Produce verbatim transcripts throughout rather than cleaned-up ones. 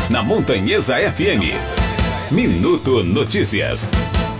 na Montanhesa F M. Minuto Notícias.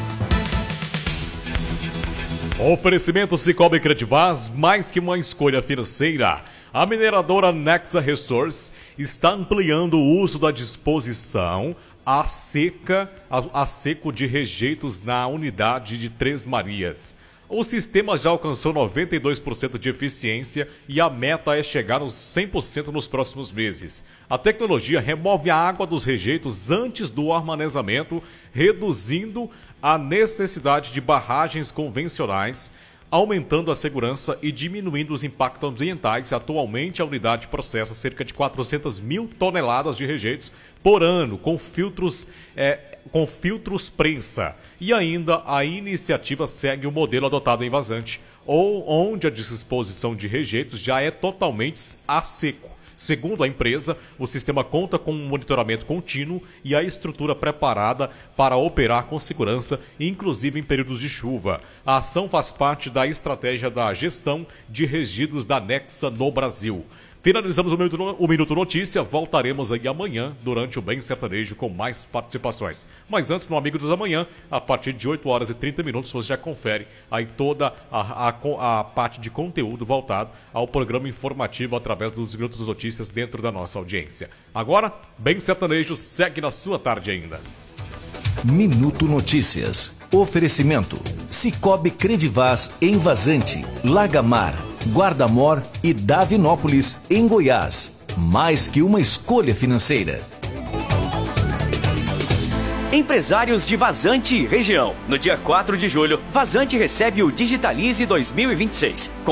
Oferecimento Cicobi Creditas, mais que uma escolha financeira. A mineradora Nexa Resources está ampliando o uso da disposição a, seca, a, a seco de rejeitos na unidade de Três Marias. O sistema já alcançou noventa e dois por cento de eficiência e a meta é chegar aos cem por cento nos próximos meses. A tecnologia remove a água dos rejeitos antes do armazenamento, reduzindo a necessidade de barragens convencionais, aumentando a segurança e diminuindo os impactos ambientais. Atualmente, a unidade processa cerca de quatrocentas mil toneladas de rejeitos por ano, com filtros, é, com filtros prensa. E ainda, a iniciativa segue o modelo adotado em Vazante, ou onde a disposição de rejeitos já é totalmente a seco. Segundo a empresa, o sistema conta com um monitoramento contínuo e a estrutura preparada para operar com segurança, inclusive em períodos de chuva. A ação faz parte da estratégia da gestão de resíduos da Nexa no Brasil. Finalizamos o Minuto, o Minuto Notícia, voltaremos aí amanhã durante o Bem Sertanejo com mais participações. Mas antes, no Amigo dos Amanhã, a partir de oito horas e trinta minutos, você já confere aí toda a, a, a parte de conteúdo voltado ao programa informativo através dos Minutos Notícias dentro da nossa audiência. Agora, Bem Sertanejo segue na sua tarde ainda. Minuto Notícias. Oferecimento. Cicobi Creditas em Vazante, Lagamar, Guarda-Mor e Davinópolis, em Goiás. Mais que uma escolha financeira. Empresários de Vazante e região. No dia quatro de julho, Vazante recebe o Digitalize dois mil e vinte e seis.